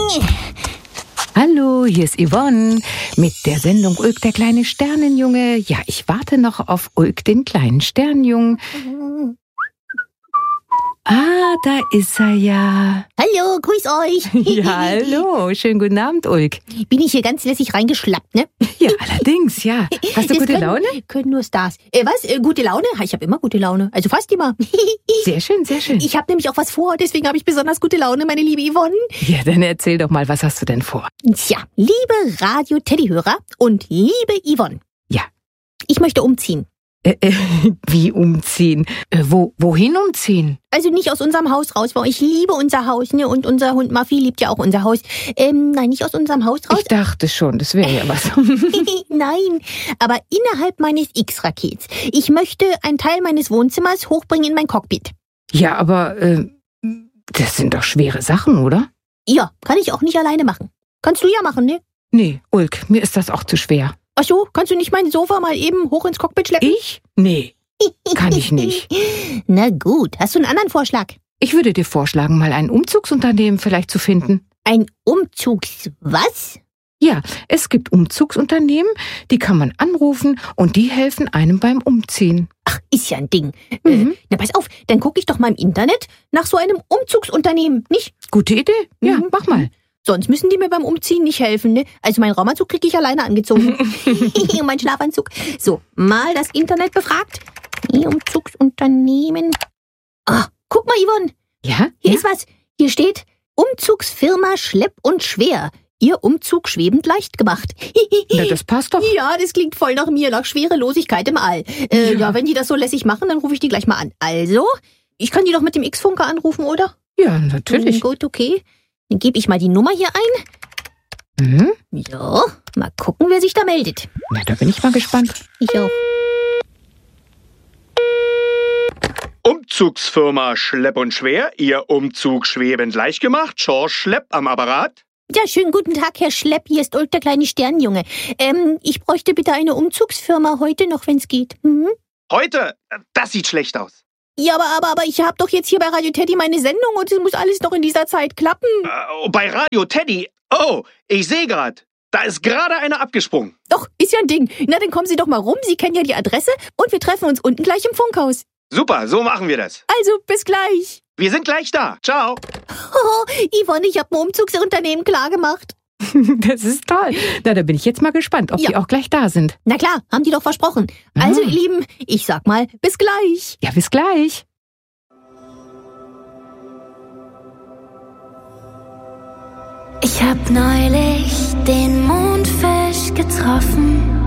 Hallo, hier ist Yvonne mit der Sendung Ulk, der kleine Sternenjunge. Ja, ich warte noch auf Ulk, den kleinen Sternenjungen. Ah, da ist er ja. Hallo, grüß euch. Ja, hallo. Schönen guten Abend, Ulk. Bin ich hier ganz lässig reingeschlappt, ne? Ja, allerdings, ja. Hast du gute Laune? Können nur Stars. Gute Laune? Ich habe immer gute Laune. Also fast immer. Sehr schön, sehr schön. Ich habe nämlich auch was vor, deswegen habe ich besonders gute Laune, meine liebe Yvonne. Ja, dann erzähl doch mal, was hast du denn vor? Tja, liebe Radio-Teddy-Hörer und liebe Yvonne. Ja. Ich möchte umziehen. Wie umziehen? Wohin umziehen? Also nicht aus unserem Haus raus, weil ich liebe unser Haus, ne? Und unser Hund Muffy liebt ja auch unser Haus. Nein, nicht aus unserem Haus raus. Ich dachte schon, das wäre ja was. Nein, aber innerhalb meines X-Rakets. Ich möchte einen Teil meines Wohnzimmers hochbringen in mein Cockpit. Ja, aber das sind doch schwere Sachen, oder? Ja, kann ich auch nicht alleine machen. Kannst du ja machen, ne? Nee, Ulk, mir ist das auch zu schwer. Ach so, kannst du nicht mein Sofa mal eben hoch ins Cockpit schleppen? Ich? Nee, kann ich nicht. Na gut, hast du einen anderen Vorschlag? Ich würde dir vorschlagen, mal ein Umzugsunternehmen vielleicht zu finden. Ein was? Ja, es gibt Umzugsunternehmen, die kann man anrufen und die helfen einem beim Umziehen. Ach, ist ja ein Ding. Mhm. Na pass auf, dann gucke ich doch mal im Internet nach so einem Umzugsunternehmen, nicht? Gute Idee. Ja, mach mal. Sonst müssen die mir beim Umziehen nicht helfen, ne? Also meinen Raumanzug kriege ich alleine angezogen. Und meinen Schlafanzug. So, mal das Internet befragt. Umzugsunternehmen. Ah, guck mal, Yvonne. Ja? Hier ist was. Hier steht Umzugsfirma Schlepp und Schwer. Ihr Umzug schwebend leicht gemacht. Na, das passt doch. Ja, das klingt voll nach mir, nach Schwerelosigkeit im All. Ja, wenn die das so lässig machen, dann rufe ich die gleich mal an. Also, ich kann die doch mit dem X-Funker anrufen, oder? Ja, natürlich. Gut, okay. Dann gebe ich mal die Nummer hier ein. Mhm. Ja, mal gucken, wer sich da meldet. Na, da bin ich mal gespannt. Ich auch. Umzugsfirma Schlepp und Schwer, Ihr Umzug schwebend leicht gemacht. George Schlepp am Apparat. Ja, schönen guten Tag, Herr Schlepp. Hier ist Ulk, der kleine Sternenjunge. Ich bräuchte bitte eine Umzugsfirma heute noch, wenn's geht. Mhm. Heute? Das sieht schlecht aus. Ja, aber ich habe doch jetzt hier bei Radio Teddy meine Sendung und es muss alles noch in dieser Zeit klappen. Bei Radio Teddy? Oh, ich sehe gerade. Da ist gerade einer abgesprungen. Doch, ist ja ein Ding. Na, dann kommen Sie doch mal rum. Sie kennen ja die Adresse und wir treffen uns unten gleich im Funkhaus. Super, so machen wir das. Also, bis gleich. Wir sind gleich da. Ciao. Oh, Yvonne, ich habe ein Umzugsunternehmen klargemacht. Das ist toll. Na, da bin ich jetzt mal gespannt, ob die auch gleich da sind. Na klar, haben die doch versprochen. Also, ihr Lieben, ich sag mal, bis gleich. Ja, bis gleich. Ich hab neulich den Mondfisch getroffen.